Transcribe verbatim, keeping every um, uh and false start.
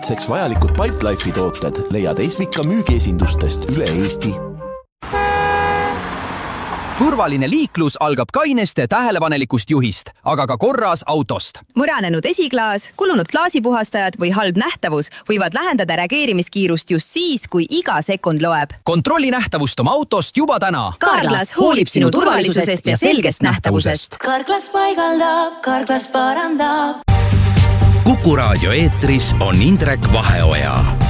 seks vajalikud Pipelife'i tooted leiad Esvika müügiesindustest üle Eesti. Turvaline liiklus algab kaineste tähelepanelikust juhist, aga ka korras autost. Muranenud esiklaas, kulunud klaasipuhastajad või halb nähtavus võivad lähendada reageerimiskiirust just siis, kui iga sekund loeb. Kontrolli nähtavust oma autost juba täna. Carglass hoolib sinu turvalisusest ja selgest nähtavusest. Carglass paigaldab, Carglass parandab. Kuku raadio eetris on Indrek Vaheoja.